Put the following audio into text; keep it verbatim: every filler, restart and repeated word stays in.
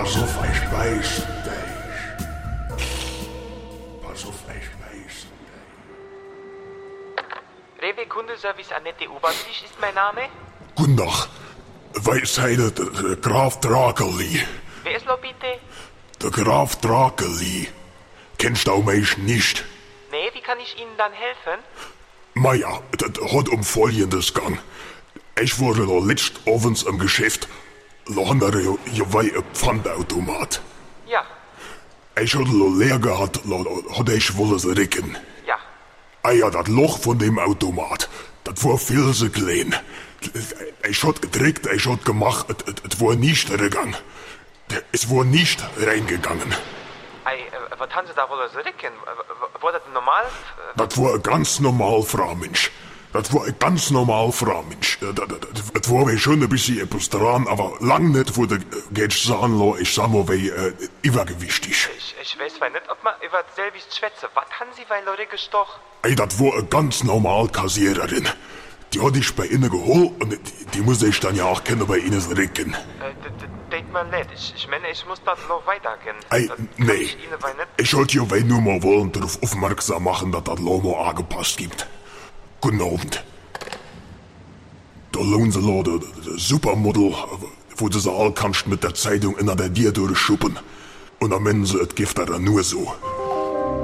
Pass auf, ich weiß dich. Pass auf, ich weiß dich. Rewe Kundenservice Annette Oberlich ist mein Name. Guten Tag. Weisheide, der, der Graf Drakeli. Wer ist lo bitte? Der Graf Drakeli. Kennst du mich nicht? Nee, wie kann ich Ihnen dann helfen? Maja, das hat um Folgendes gang. Ich wurde da letzt abends im Geschäft. Da haben wir ja ein Pfandautomat. Ja, Ich hatte lo leer gehabt, da hatte ich wollen es recken. ja. Ah ja, das Loch von dem Automat, das war viel zu klein. Ich hat gedrückt, ich hat gemacht, es war nicht reingegangen. Es war nicht reingegangen. Ei, äh, was haben Sie da wohl so ricken? War das normal? Das war ein ganz normal Fraumensch. Das war ein ganz normal Fraumensch. Das, das, das war schon ein bisschen etwas dran, aber lang nicht, wo der geht sagen, ich sag mal, wie äh, übergewichtig. Ich, ich weiß zwar nicht, ob man über selbes schwätze. Was haben Sie bei Leute gestochen? Ey, das war eine ganz normal Kassiererin. Die hatte ich bei Ihnen geholt und die, die musste ich dann ja auch kennen bei Ihnen recken. Äh, denkt man nicht. Ich, ich meine, ich muss das noch weitergehen. Ey, Das kann nee. Ich Ihnen bei nicht. Ich wollte ja weil nur mal wollen darauf aufmerksam machen, dass das Lomo angepasst gibt. Guten Abend. Da lohnt sie da, der Supermodel, wo du sie all kannst mit der Zeitung in der Dir durchschuppen. Und am Ende, es gibt da nur so.